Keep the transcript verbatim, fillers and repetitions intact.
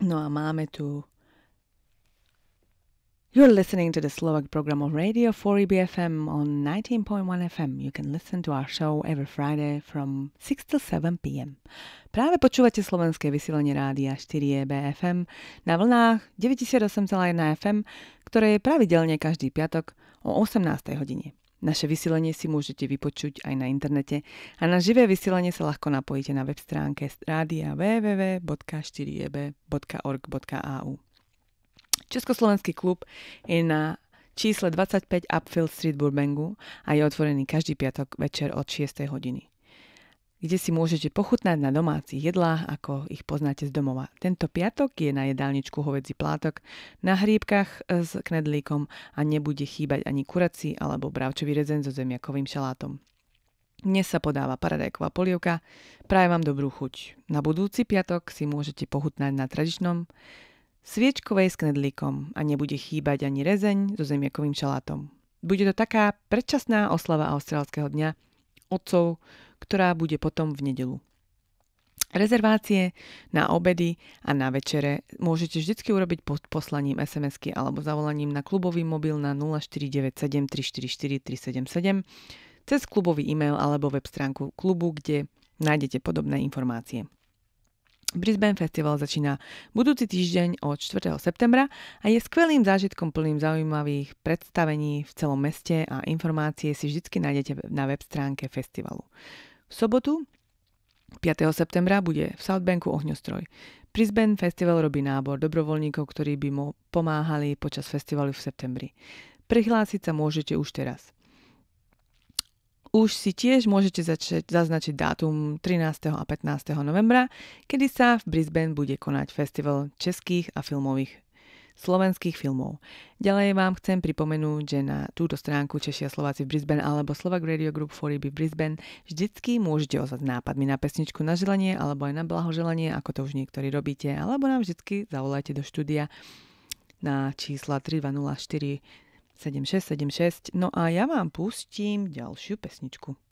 No a máme tu You're listening to the Slovak program of Radio four E B F M on nineteen point one F M. You can listen to our show every Friday from six till seven p m. Práve počúvate slovenské vysielanie rádia štyri E B F M na vlnách deväťdesiatosem celá jedna F M, ktoré je pravidelne každý piatok o osemnástej hodine. Naše vysielanie si môžete vypočuť aj na internete a na živé vysielanie sa ľahko napojíte na web stránke rádia w w w bodka štyri e b bodka org bodka a u. Československý klub je na čísle dvadsaťpäť Upfield Street v Burbangu a je otvorený každý piatok večer od šiestej hodiny, kde si môžete pochutnať na domácich jedlách, ako ich poznáte z domova. Tento piatok je na jedálničku hovädzí plátok na hríbkach s knedlíkom a nebude chýbať ani kurací alebo bravčový rezeň so zemiakovým šalátom. Dnes sa podáva paradajková polievka. Prajem vám dobrú chuť. Na budúci piatok si môžete pochutnať na tradičnom sviečkovej s knedlíkom a nebude chýbať ani rezeň so zemiakovým šalátom. Bude to taká predčasná oslava austrálskeho dňa otcov, ktorá bude potom v nedeľu. Rezervácie na obedy a na večere môžete vždy urobiť pod poslaním es em esky alebo zavolaním na klubový mobil na nula štyri deväť sedem tri štyri štyri tri sedem sedem, cez klubový e-mail alebo web stránku klubu, kde nájdete podobné informácie. Brisbane Festival začína budúci týždeň od štvrtého septembra a je skvelým zážitkom plným zaujímavých predstavení v celom meste a informácie si vždy nájdete na web stránke festivalu. V sobotu piateho septembra bude v Southbanku ohňostroj. Brisbane Festival robí nábor dobrovoľníkov, ktorí by mu pomáhali počas festivalu v septembri. Prihlásiť sa môžete už teraz. Už si tiež môžete začať zaznačiť dátum trinásteho a pätnásteho novembra, kedy sa v Brisbane bude konať festival českých a filmových slovenských filmov. Ďalej vám chcem pripomenúť, že na túto stránku Češi a Slováci v Brisbane alebo Slovak Radio Group four E B v Brisbane vždycky môžete ozvať nápadmi na pesničku na želanie alebo aj na blahoželanie, ako to už niektorí robíte, alebo nám vždycky zavolajte do štúdia na čísla tri dva nula štyri sedem šesť sedem šesť. No a ja vám pustím ďalšiu pesničku.